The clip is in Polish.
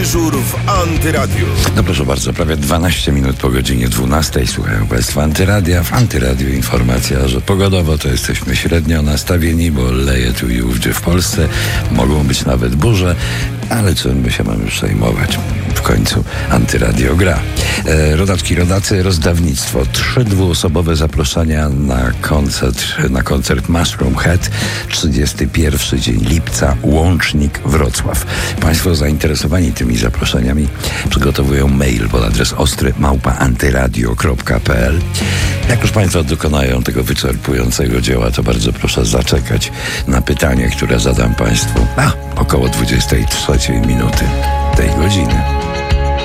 Dyżur w Antyradiu. No proszę bardzo, prawie 12 minut po godzinie 12. Słuchają Państwo Antyradia. W Antyradiu informacja, że pogodowo to jesteśmy średnio nastawieni, bo leje tu i ówdzie w Polsce. Mogą być nawet burze, ale czym my się mamy przejmować? W końcu Antyradio gra. Rodaczki, rodacy, rozdawnictwo. 3 dwuosobowe zaproszenia na koncert Mushroom Head. 31 dzień lipca, Łącznik, Wrocław. Państwo zainteresowani tymi zaproszeniami przygotowują mail pod adres ostry@antyradio.pl. Jak już Państwo dokonają tego wyczerpującego dzieła, to bardzo proszę zaczekać na pytanie, które zadam Państwu około 23 minuty tej godziny.